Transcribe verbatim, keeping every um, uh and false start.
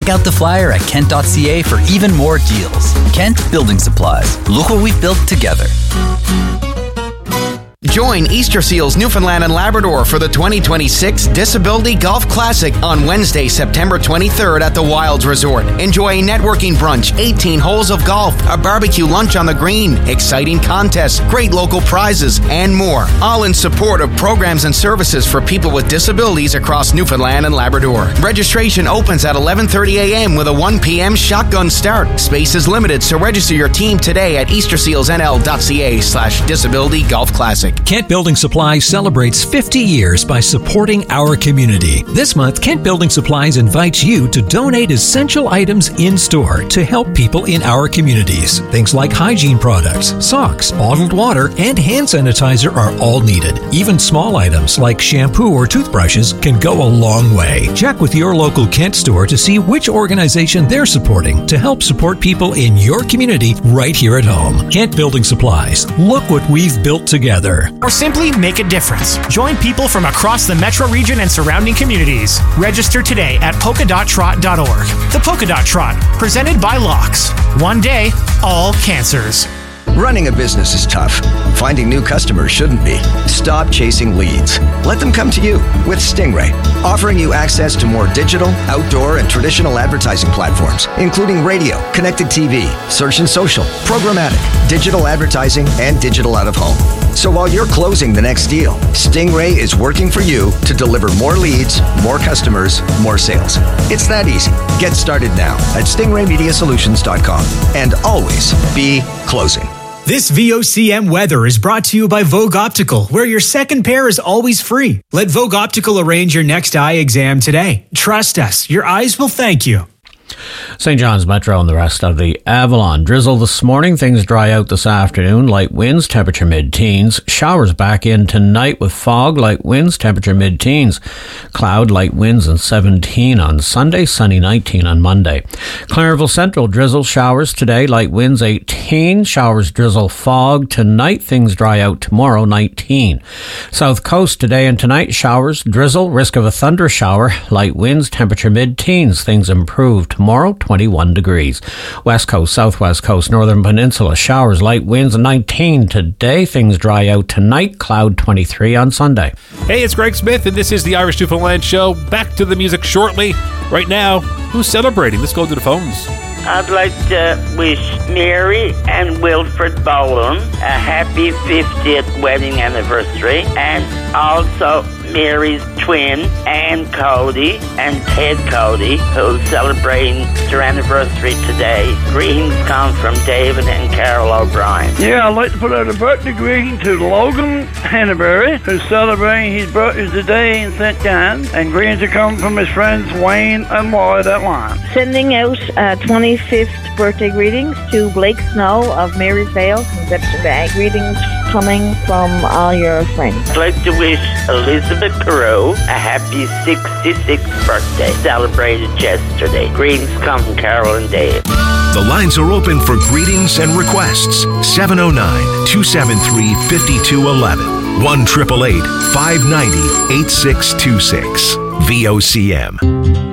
Check out the flyer at kent dot c a for even more deals. Kent Building Supplies. Look what we've built together. Join Easter Seals Newfoundland and Labrador for the twenty twenty-six Disability Golf Classic on Wednesday, September twenty-third at the Wilds Resort. Enjoy a networking brunch, eighteen holes of golf, a barbecue lunch on the green, exciting contests, great local prizes, and more. All in support of programs and services for people with disabilities across Newfoundland and Labrador. Registration opens at eleven thirty a.m. with a one p.m. shotgun start. Space is limited, so register your team today at easter seals n l dot c a slash disability golf classic. Kent Building Supplies celebrates fifty years by supporting our community. This month, Kent Building Supplies invites you to donate essential items in-store to help people in our communities. Things like hygiene products, socks, bottled water, and hand sanitizer are all needed. Even small items like shampoo or toothbrushes can go a long way. Check with your local Kent store to see which organization they're supporting to help support people in your community right here at home. Kent Building Supplies. Look what we've built together. Or simply make a difference. Join people from across the metro region and surrounding communities. Register today at polka dot trot dot org. The Polka Dot Trot, presented by Locks. One day, all cancers. Running a business is tough. Finding new customers shouldn't be. Stop chasing leads. Let them come to you with Stingray, offering you access to more digital, outdoor, and traditional advertising platforms, including radio, connected T V, search and social, programmatic, digital advertising, and digital out-of-home. So while you're closing the next deal, Stingray is working for you to deliver more leads, more customers, more sales. It's that easy. Get started now at stingray media solutions dot com and always be closing. This V O C M weather is brought to you by Vogue Optical, where your second pair is always free. Let Vogue Optical arrange your next eye exam today. Trust us, your eyes will thank you. Saint John's Metro and the rest of the Avalon. Drizzle this morning. Things dry out this afternoon. Light winds, temperature mid-teens. Showers back in tonight with fog. Light winds, temperature mid-teens. Cloud, light winds and seventeen on Sunday. Sunny nineteen on Monday. Clarenville Central, drizzle, showers today. Light winds eighteen. Showers, drizzle, fog. Tonight, things dry out tomorrow, nineteen. South Coast today and tonight, showers, drizzle, risk of a thunder shower. Light winds, temperature mid-teens. Things improve tomorrow, twenty-one degrees. West Coast, Southwest Coast, Northern Peninsula, showers, light winds, nineteen today. Things dry out tonight, cloud twenty-three on Sunday. Hey, it's Greg Smith, and this is the Irish Newfoundland Show. Back to the music shortly. Right now, who's celebrating? Let's go to the phones. I'd like to wish Mary and Wilfred Boland a happy fiftieth wedding anniversary, and also Mary's twin, Ann Cody, and Ted Cody, who's celebrating their anniversary today. Greetings come from David and Carol O'Brien. Yeah, I'd like to put out a birthday greeting to Logan Hannaberry, who's celebrating his birthday today in Saint John's, and greetings are coming from his friends Wayne and Lloyd at Lyme. Sending out uh, twenty-fifth birthday greetings to Blake Snow of Marysvale from Deptford Bay. Greetings coming from all your friends. I'd like to wish Elizabeth Carew a happy sixty-sixth birthday, celebrated yesterday. Greetings come from Carol and Dave. The lines are open for greetings and requests. seven oh nine, two seven three, five two one one. one eight eight eight, five nine zero, eight six two six. V O C M.